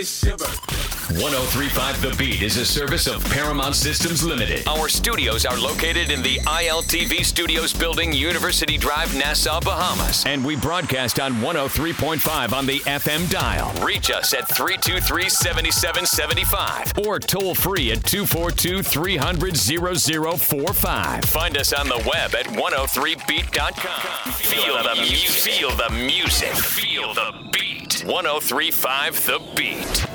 shiver. 103.5 The Beat is a service of Paramount Systems Limited. Our studios are located in the ILTV Studios building, University Drive, Nassau, Bahamas. And we broadcast on 103.5 on the FM dial. Reach us at 323-7775 or toll free at 242-300-0045. Find us on the web at 103beat.com. Feel the music. Feel the music. Feel the beat. 103.5 The Beat.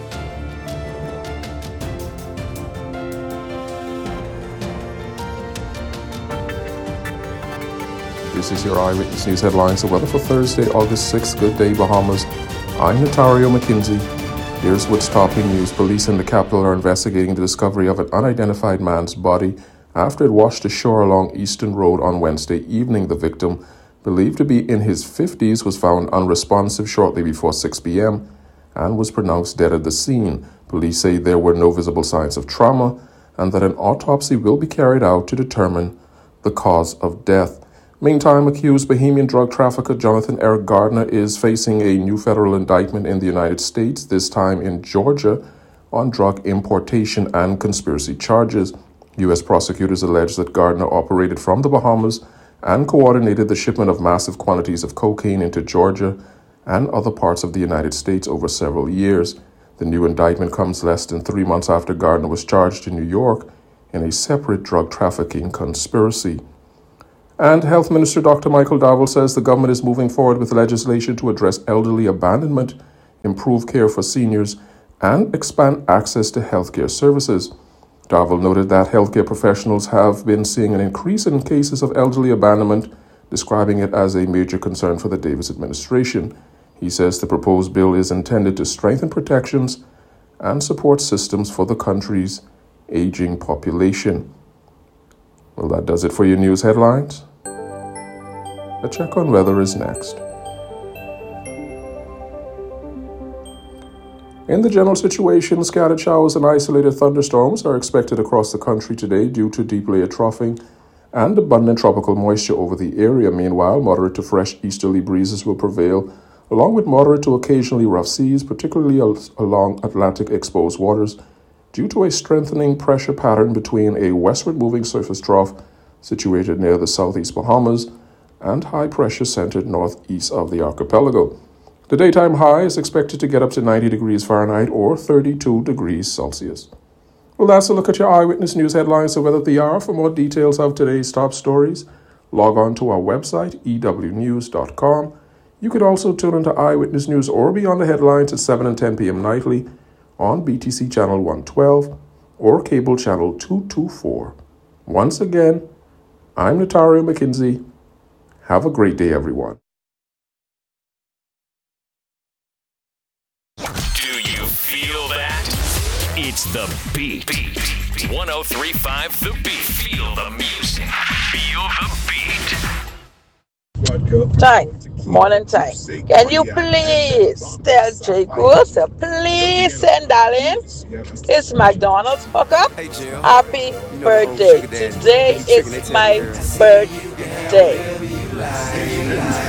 This is your Eyewitness News headlines. The weather for Thursday, August 6th. Good day, Bahamas. I'm Notario McKinsey. Here's what's topping news. Police in the capital are investigating the discovery of an unidentified man's body after it washed ashore along Eastern Road on Wednesday evening. The victim, believed to be in his 50s, was found unresponsive shortly before 6 p.m. and was pronounced dead at the scene. Police say there were no visible signs of trauma and that an autopsy will be carried out to determine the cause of death. Meantime, accused Bahamian drug trafficker Jonathan Eric Gardner is facing a new federal indictment in the United States, this time in Georgia, on drug importation and conspiracy charges. U.S. prosecutors allege that Gardner operated from the Bahamas and coordinated the shipment of massive quantities of cocaine into Georgia and other parts of the United States over several years. The new indictment comes less than 3 months after Gardner was charged in New York in a separate drug trafficking conspiracy. And Health Minister Dr. Michael Darville says the government is moving forward with legislation to address elderly abandonment, improve care for seniors, and expand access to healthcare services. Darville noted that healthcare professionals have been seeing an increase in cases of elderly abandonment, describing it as a major concern for the Davis administration. He says the proposed bill is intended to strengthen protections and support systems for the country's aging population. Well, that does it for your news headlines. A check on weather is next. In the general situation, scattered showers and isolated thunderstorms are expected across the country today due to deep layer troughing and abundant tropical moisture over the area. Meanwhile, moderate to fresh easterly breezes will prevail, along with moderate to occasionally rough seas, particularly along Atlantic exposed waters, due to a strengthening pressure pattern between a westward moving surface trough situated near the southeast Bahamas and high pressure centered northeast of the archipelago. The daytime high is expected to get up to 90 degrees Fahrenheit or 32 degrees Celsius. Well, that's a look at your Eyewitness News headlines of Weather at the Hour. For more details of today's top stories, log on to our website, ewnews.com. You could also tune into Eyewitness News or be on the headlines at 7 and 10 p.m. nightly on BTC Channel 112 or Cable Channel 224. Once again, I'm Notario McKinsey. Have a great day, everyone. Do you feel that? It's The Beat. 103.5 The Beat. Feel the music. Feel the beat. Time, morning time. Can you please tell Jacobs, please send darling, it's McDonald's hookup. Happy birthday. Today is my birthday.